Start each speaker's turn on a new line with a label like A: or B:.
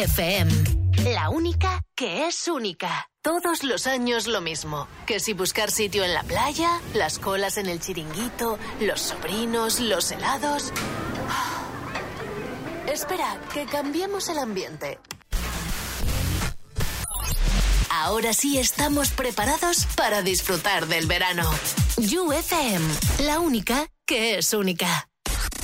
A: FM. La única que es única. Todos los años lo mismo. Que si buscar sitio en la playa, las colas en el chiringuito, los sobrinos, los helados. Espera, que cambiemos el ambiente. Ahora sí estamos preparados para disfrutar del verano. You FM, la única que es única.